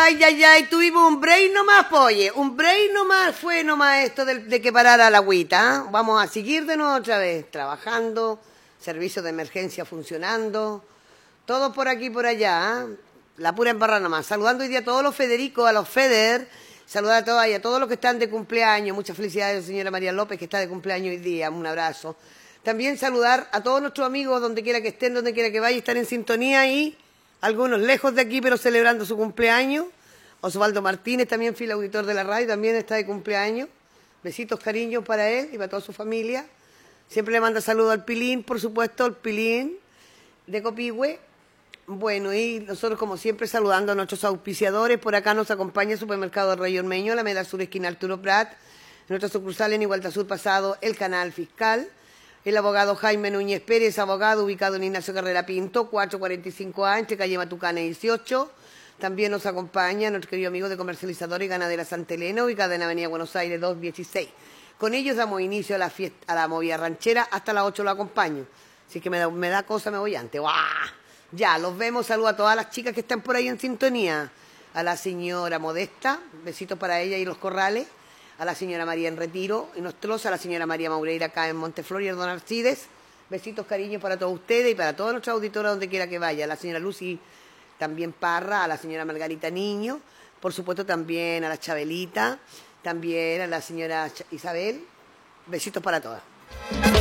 Ay, tuvimos un break nomás, oye, un break nomás fue nomás esto de que parara la agüita, ¿eh? Vamos a seguir de nuevo otra vez, trabajando, servicios de emergencia funcionando, todo por aquí y por allá, ¿eh? La pura embarrada nomás. Saludando hoy día a todos los Federicos, a los Feder, saludar a todos y a todos los que están de cumpleaños, muchas felicidades a la señora María López que está de cumpleaños hoy día, un abrazo. También saludar a todos nuestros amigos, donde quiera que estén, donde quiera que vayan, están en sintonía y algunos lejos de aquí, pero celebrando su cumpleaños. Osvaldo Martínez, también fiel auditor de la radio, también está de cumpleaños. Besitos, cariños para él y para toda su familia. Siempre le manda saludos al Pilín, por supuesto, el Pilín de Copihue. Bueno, y nosotros como siempre saludando a nuestros auspiciadores. Por acá nos acompaña el Supermercado del Rey Ormeño, la Alameda Sur, esquina Arturo Prat. Nuestra sucursal en Igualta Sur Pasado, el Canal Fiscal. El abogado Jaime Núñez Pérez, abogado ubicado en Ignacio Carrera Pinto, 445A, entre calle Matucana 18. También nos acompaña nuestro querido amigo de comercializadora y ganadera Santa Elena, ubicada en Avenida Buenos Aires 216. Con ellos damos inicio a la fiesta, a la movida ranchera, hasta las 8 lo acompaño. Así que me da cosa, me voy antes. ¡Guau! Ya, los vemos, saludo a todas las chicas que están por ahí en sintonía. A la señora Modesta, besitos para ella y los corrales. A la señora María en Retiro, y Nostroza, a la señora María Maureira acá en Monteflor y Don Arcides. Besitos, cariños para todos ustedes y para todos nuestros auditores donde quiera que vaya. A la señora Lucy también Parra, a la señora Margarita Niño, por supuesto también a la Chabelita, también a la señora Isabel. Besitos para todas.